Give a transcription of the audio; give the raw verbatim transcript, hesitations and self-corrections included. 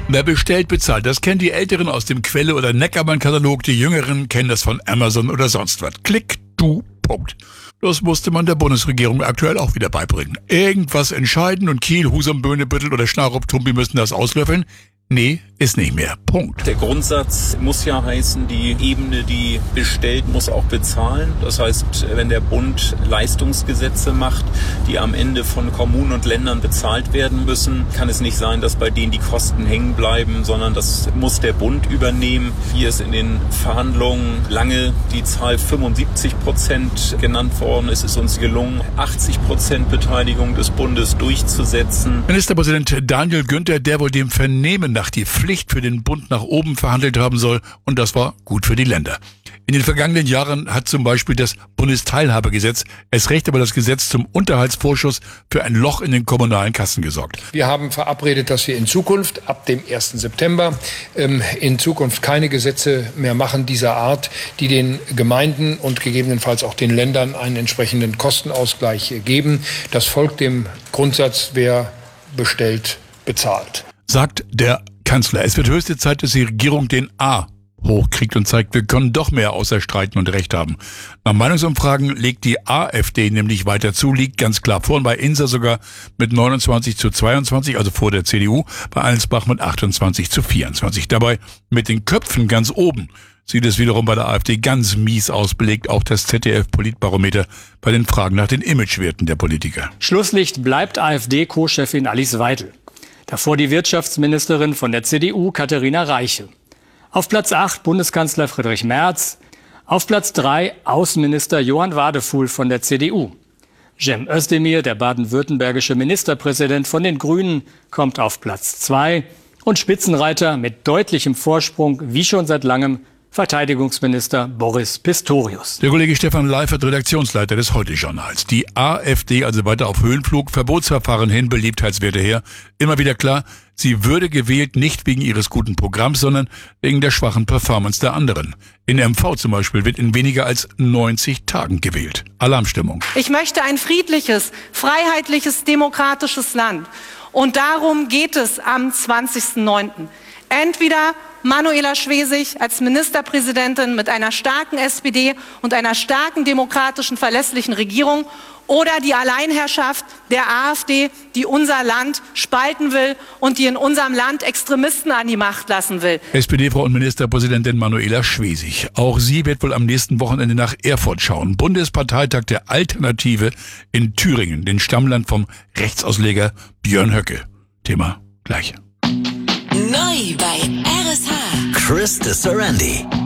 Wer bestellt, bezahlt. Das kennen die Älteren aus dem Quelle- oder Neckermann-Katalog. Die Jüngeren kennen das von Amazon oder sonst was. Klick, du, Punkt. Das musste man der Bundesregierung aktuell auch wieder beibringen. Irgendwas entscheiden und Kiel, Husum, Böhnebüttel oder Schnarup-Tumbi müssen das auslöffeln. Nee, ist nicht mehr. Punkt. Der Grundsatz muss ja heißen, die Ebene, die bestellt, muss auch bezahlen. Das heißt, wenn der Bund Leistungsgesetze macht, die am Ende von Kommunen und Ländern bezahlt werden müssen, kann es nicht sein, dass bei denen die Kosten hängen bleiben, sondern das muss der Bund übernehmen. Hier ist in den Verhandlungen lange die Zahl fünfundsiebzig Prozent genannt worden. Es ist uns gelungen, achtzig Prozent Beteiligung des Bundes durchzusetzen. Ministerpräsident Daniel Günther, der wohl dem Vernehmen nach die Pflicht für den Bund nach oben verhandelt haben soll, und das war gut für die Länder. In den vergangenen Jahren hat zum Beispiel das Bundesteilhabegesetz, erst recht aber das Gesetz zum Unterhaltsvorschuss, für ein Loch in den kommunalen Kassen gesorgt. Wir haben verabredet, dass wir in Zukunft, ab dem ersten September, ähm, in Zukunft keine Gesetze mehr machen dieser Art, die den Gemeinden und gegebenenfalls auch den Ländern einen entsprechenden Kostenausgleich geben. Das folgt dem Grundsatz, wer bestellt, bezahlt. Sagt der Kanzler. Es wird höchste Zeit, dass die Regierung den A hochkriegt und zeigt, wir können doch mehr außer streiten und Recht haben. Nach Meinungsumfragen legt die AfD nämlich weiter zu, liegt ganz klar vor, und bei Insa sogar mit neunundzwanzig zu zweiundzwanzig, also vor der C D U, bei Allensbach mit achtundzwanzig zu vierundzwanzig. Dabei mit den Köpfen ganz oben sieht es wiederum bei der AfD ganz mies aus, belegt auch das Z D F-Politbarometer bei den Fragen nach den Imagewerten der Politiker. Schlusslicht bleibt AfD-Co-Chefin Alice Weidel. Davor die Wirtschaftsministerin von der C D U, Katharina Reiche. Auf Platz acht Bundeskanzler Friedrich Merz. Auf Platz drei Außenminister Johann Wadefuhl von der C D U. Cem Özdemir, der baden-württembergische Ministerpräsident von den Grünen, kommt auf Platz zwei. Und Spitzenreiter mit deutlichem Vorsprung, wie schon seit langem, Verteidigungsminister Boris Pistorius. Der Kollege Stefan Leifert, Redaktionsleiter des Heute-Journals. Die AfD also weiter auf Höhenflug, Verbotsverfahren hin, Beliebtheitswerte her. Immer wieder klar, sie würde gewählt nicht wegen ihres guten Programms, sondern wegen der schwachen Performance der anderen. In M V zum Beispiel wird in weniger als neunzig Tagen gewählt. Alarmstimmung. Ich möchte ein friedliches, freiheitliches, demokratisches Land. Und darum geht es am zwanzigsten neunten Entweder Manuela Schwesig als Ministerpräsidentin mit einer starken S P D und einer starken demokratischen, verlässlichen Regierung oder die Alleinherrschaft der AfD, die unser Land spalten will und die in unserem Land Extremisten an die Macht lassen will. S P D-Frau und Ministerpräsidentin Manuela Schwesig. Auch sie wird wohl am nächsten Wochenende nach Erfurt schauen. Bundesparteitag der Alternative in Thüringen, den Stammland vom Rechtsausleger Björn Höcke. Thema gleich. Neu bei R S H. Chris de Sorrenti.